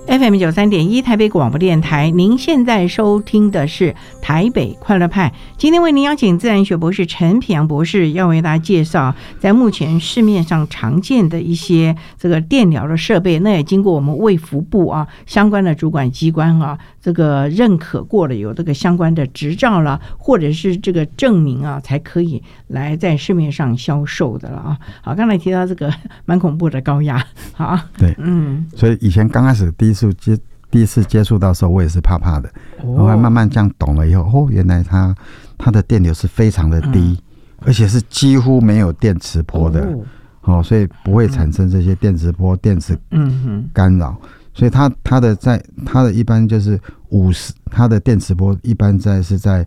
FM93.1 台北广播电台，您现在收听的是台北快乐派。今天为您邀请自然学博士陈品洋博士，要为大家介绍在目前市面上常见的一些这个电疗的设备，那也经过我们卫福部啊相关的主管机关啊这个认可过了，有这个相关的执照了，或者是这个证明啊，才可以来在市面上销售的了啊。好，刚才提到这个蛮恐怖的高压，好， 对，所以以前刚开始第一次接触到的时候，我也是怕怕的。后来慢慢这样懂了以后，原来它的电流是非常的低，而且是几乎没有电磁波的，所以不会产生这些电磁波、电磁干扰。所以它的一般就是它的电磁波一般是在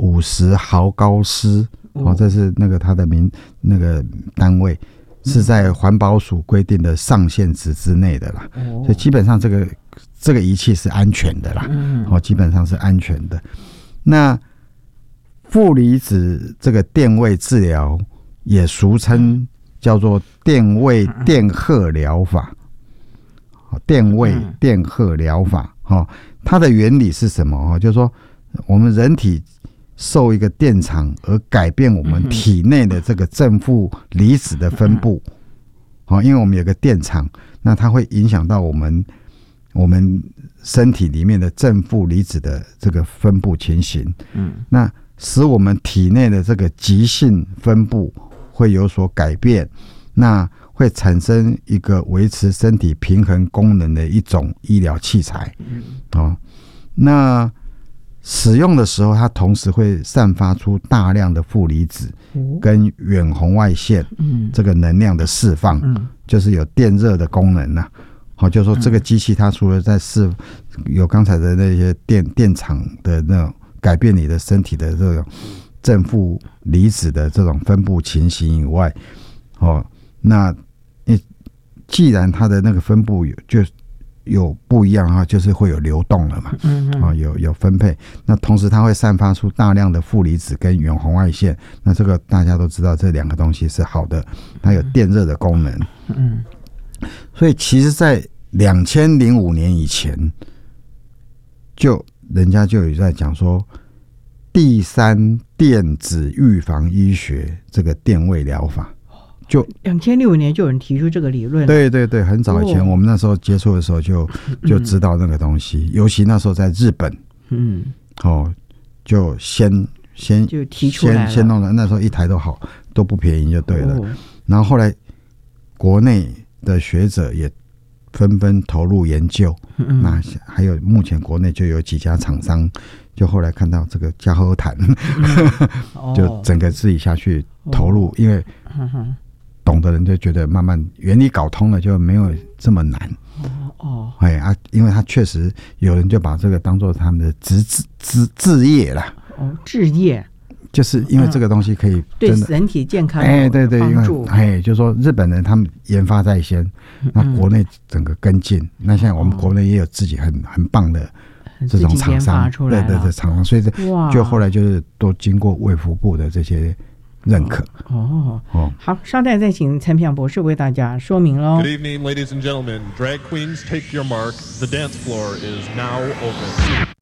50毫高斯，这是那个它的那个单位。是在环保署规定的上限值之内的啦，所以基本上这个仪器是安全的啦，基本上是安全的。那负离子这个电位治疗也俗称叫做电位电荷疗法，电位电荷疗法，它的原理是什么？就是说我们人体受一个电场而改变我们体内的这个正负离子的分布，因为我们有个电场，那它会影响到我们身体里面的正负离子的这个分布情形，那使我们体内的这个极性分布会有所改变，那会产生一个维持身体平衡功能的一种医疗器材，那使用的时候，它同时会散发出大量的负离子跟远红外线这个能量的释放，就是有电热的功能啊。就是说这个机器它除了在有刚才的那些电场的那种改变你的身体的这种正负离子的这种分布情形以外，那既然它的那个分布有不一样，就是会有流动了嘛，有分配。那同时它会散发出大量的负离子跟远红外线，那这个大家都知道，这两个东西是好的，它有电热的功能。所以其实在2005年以前，人家就有在讲说第三电子预防医学这个电位疗法。就 2006年就有人提出这个理论， 对对对，很早以前，我们那时候接触的时候就知道那个东西，尤其那时候在日本，就先就提出来了， 先弄了，那时候一台都不便宜就对了，然后后来国内的学者也纷纷投入研究，那还有目前国内就有几家厂商，就后来看到这个加和谈，就整个自己下去投入，因为懂的人就觉得慢慢原理搞通了，就没有这么难。因为他确实有人就把这个当作他们的志业啦。 志业就是因为这个东西可以对人体健康对对， 帮助。 好，稍待再请陈品洋博士为大家说明喽。 Good evening, ladies and gentlemen. Drag queens, take your mark. The dance floor is now open.